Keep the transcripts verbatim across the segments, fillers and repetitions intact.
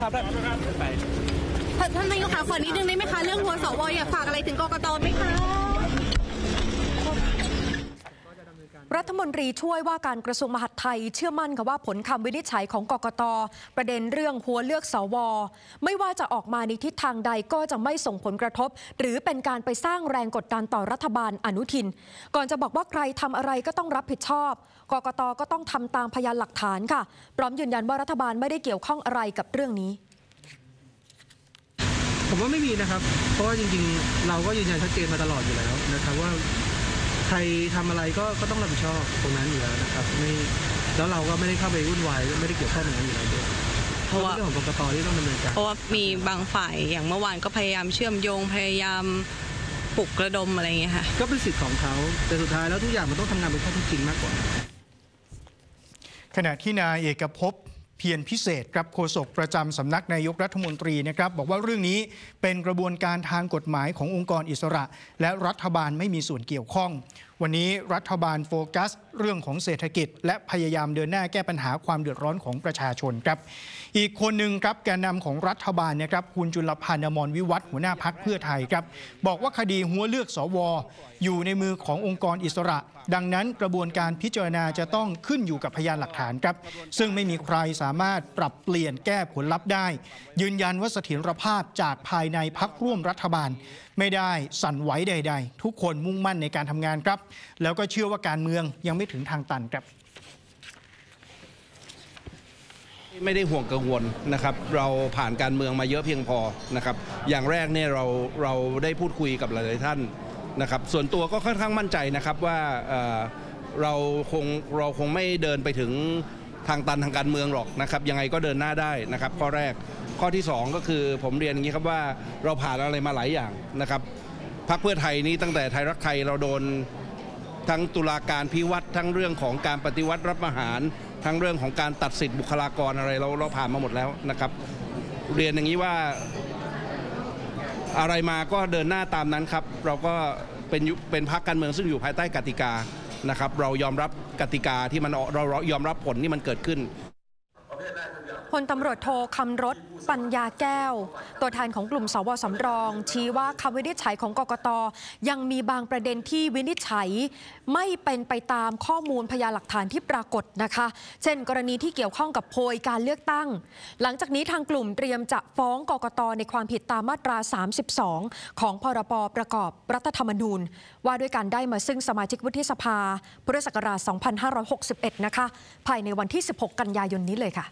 ครับไปท่านนายกค่ะขอนิดนึงได้ไหมคะเรื่องหัวสวอยากฝากอะไรถึงกกตไหมคะรัฐมนตรีช่วยว่าการกระทรวงมหาดไทยเชื่อมั่นค่ะว่าผลคำวินิจฉัยของกกตประเด็นเรื่องหัวเลือกสวไม่ว่าจะออกมาในทิศทางใดก็จะไม่ส่งผลกระทบหรือเป็นการไปสร้างแรงกดดันต่อรัฐบาลอนุทินก่อนจะบอกว่าใครทำอะไรก็ต้องรับผิดชอบกกตก็ต้องทำตามพยานหลักฐานค่ะพร้อมยืนยันว่ารัฐบาลไม่ได้เกี่ยวข้องอะไรกับเรื่องนี้ผมว่าไม่มีนะครับเพราะว่าจริงๆเราก็ยืนยันชัดเจนมาตลอดอยู่แล้วนะครับว่าใครทำอะไรก็ก็ต้องรับผิดชอบตรงนั้นอยู่แล้วนะครับไม่แล้วเราก็ไม่ได้เข้าไปวุ่นวายไม่ได้เกี่ยวข้องตรงนั้นอยู่แล้วด้วยเพราะว่าเรื่องของกกตที่ต้องดำเนินการเพราะว่ามีบางฝ่ายอย่างเมื่อวานก็พยายามเชื่อมโยงพยายามปลุกระดมอะไรอย่างเงี้ยค่ะก็เป็นสิทธิ์ของเขาแต่สุดท้ายแล้วทุกอย่างมันต้องทำงานเป็นข้อเท็จจริงมากกว่าขณะที่นายเอกภพเพียรพิเศษครับโฆษกประจำสำนักนายกรัฐมนตรีนะครับบอกว่าเรื่องนี้เป็นกระบวนการทางกฎหมายขององค์กรอิสระและรัฐบาลไม่มีส่วนเกี่ยวข้องวันนี้รัฐบาลโฟกัสเรื่องของเศรษฐกิจและพยายามเดินหน้าแก้ปัญหาความเดือดร้อนของประชาชนครับอีกคนหนึ่งครับแกนนำของรัฐบาลนะครับคุณจุลพันธ์ อมรวิวัฒน์หัวหน้าพรรคเพื่อไทยครับบอกว่าคดีหัวเลือกสวอยู่ในมือขององค์กรอิสระดังนั้นกระบวนการพิจารณาจะต้องขึ้นอยู่กับพยานหลักฐานครับซึ่งไม่มีใครสามารถปรับเปลี่ยนแก้ผลลัพธ์ได้ยืนยันว่าเสถียรภาพจากภายในพรรคร่วมรัฐบาลไม่ได้สั่นไหวใดๆทุกคนมุ่งมั่นในการทำงานครับแล้วก็เชื่อว่าการเมืองยังไม่ถึงทางตันครับไม่ได้ห่วงกังวลนะครับเราผ่านการเมืองมาเยอะเพียงพอนะครับอย่างแรกเนี่ยเราเราได้พูดคุยกับหลายๆท่านนะครับส่วนตัวก็ค่อนข้างมั่นใจนะครับว่าเอ่อเราคงเราคงไม่เดินไปถึงทางตันทางการเมืองหรอกนะครับยังไงก็เดินหน้าได้นะครับข้อแรกข้อที่สองก็คือผมเรียนอย่างนี้ครับว่าเราผ่านอะไรมาหลายอย่างนะครับพรรคเพื่อไทยนี้ตั้งแต่ไทยรักไทยเราโดนทั้งตุลาการพิวัตรทั้งเรื่องของการปฏิวัติรัฐประหารทั้งเรื่องของการตัดสิทธิบุคลากรอะไรเราเราผ่านมาหมดแล้วนะครับเรียนอย่างนี้ว่าอะไรมาก็เดินหน้าตามนั้นครับเราก็เป็นเป็นพรรคการเมืองซึ่งอยู่ภายใต้กติกานะครับเรายอมรับกติกาที่มันเราเรายอมรับผลที่มันเกิดขึ้นพลตำรวจโทคำรถปัญญาแก้วตัวแทนของกลุ่มสวสำรองชี้ว่าคำวินิจฉัยของกกตยังมีบางประเด็นที่วินิจฉัยไม่เป็นไปตามข้อมูลพยานหลักฐานที่ปรากฏนะคะเช่นกรณีที่เกี่ยวข้องกับโพยการเลือกตั้งหลังจากนี้ทางกลุ่มเตรียมจะฟ้องกกตในความผิดตามมาตราสามสิบสองของพรบประกอบรัฐธรรมนูญว่าด้วยการได้มาซึ่งสมาชิกวุฒิสภาพุทธศักราชสองพันห้าร้อยหกสิบเอ็ดนะคะภายในวันที่สิบหกกันยายนนี้เลยค่ะ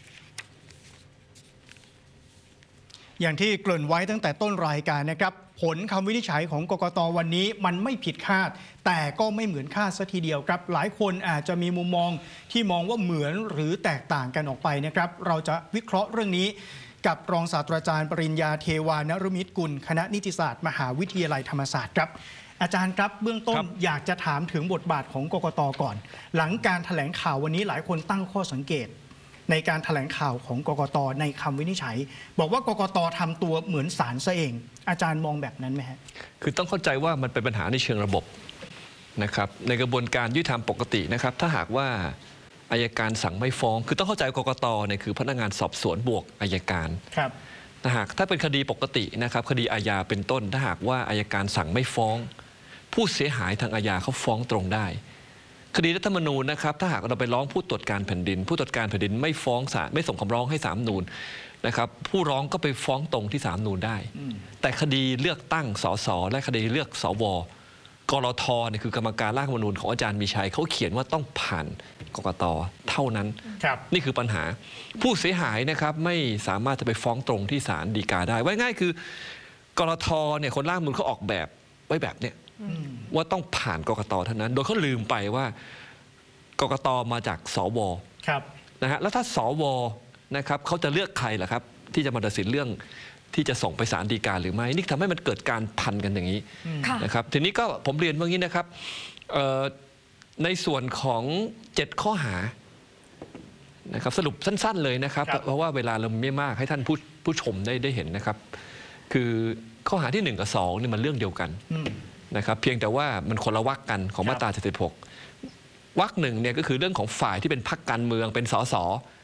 อย่างที่เกริ่นไว้ตั้งแต่ต้นรายการนะครับผลคำวินิจฉัยของกกตวันนี้มันไม่ผิดคาดแต่ก็ไม่เหมือนคาดซะทีเดียวครับหลายคนอาจจะมีมุมมองที่มองว่าเหมือนหรือแตกต่างกันออกไปนะครับเราจะวิเคราะห์เรื่องนี้กับรองศาสตราจารย์ปริญญาเทวานฤมิตกุลคณะนิติศาสตร์มหาวิทยาลัยธรรมศาสตร์ครับอาจารย์ครับเบื้องต้นอยากจะถามถึงบทบาทของกกตก่อนหลังการแถลงข่าววันนี้หลายคนตั้งข้อสังเกตในการแถลงข่าวของกกตในคำวินิจฉัยบอกว่ากกตทำตัวเหมือนศาลซะเองอาจารย์มองแบบนั้นไหมฮะคือต้องเข้าใจว่ามันเป็นปัญหาในเชิงระบบนะครับในกระบวนการยุติธรรมปกตินะครับถ้าหากว่าอัยการสั่งไม่ฟ้องคือต้องเข้าใจกกตเนี่ยคือพนักงานสอบสวนบวกอัยการครับถ้าหากถ้าเป็นคดีปกตินะครับคดีอาญาเป็นต้นถ้าหากว่าอัยการสั่งไม่ฟ้องผู้เสียหายทางอาญาเขาฟ้องตรงได้คดีรัฐธรรมนูญนะครับถ้าหากเราไปร้องผู้ตรวจการแผ่นดินผู้ตรวจการแผ่นดินไม่ฟ้องศาลไม่ส่งคำร้องให้ศาลรัฐธรรมนูญนะครับผู้ร้องก็ไปฟ้องตรงที่ศาลรัฐธรรมนูญได้แต่คดีเลือกตั้งสสและคดีเลือกสวกรทเนี่ยคือกรรมการร่างรัฐธรรมนูญของอาจารย์มีชัยเขาเขียนว่าต้องผ่านกกตเท่านั้นนี่คือปัญหาผู้เสียหายนะครับไม่สามารถจะไปฟ้องตรงที่ศาลฎีกาได้ไว้ง่ายคือกรทเนี่ยคนร่างรัฐธรรมนูญเขาออกแบบไว้แบบเนี้ยว่าต้องผ่านกกตเท่านั้นโดยเขาลืมไปว่ากกตมาจากสวนะฮะแล้วถ้าสวนะครับเขาจะเลือกใครล่ะครับที่จะมาตัดสินเรื่องที่จะส่งไปศาลฎีกาหรือไม่นี่ทำให้มันเกิดการพันกันอย่างนี้นะครับทีนี้ก็ผมเรียนว่างี้นะครับในส่วนของเจ็ดข้อหานะครับสรุปสั้นๆเลยนะครับเพราะว่าเวลาเราไม่มากให้ท่านผู้ผู้ชมได้ได้เห็นนะครับคือข้อหาที่หนึ่งกับสองนี่มันเรื่องเดียวกันนะครับเพียงแต่ว่ามันคนละวรรคกันของมาตราเจ็ดสิบหกวรรคหนึ่งเนี่ยก็คือเรื่องของฝ่ายที่เป็นพรรคการเมืองเป็นสส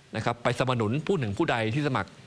นะครับไปสนับสนุนผู้หนึ่งผู้ใดที่สมัคร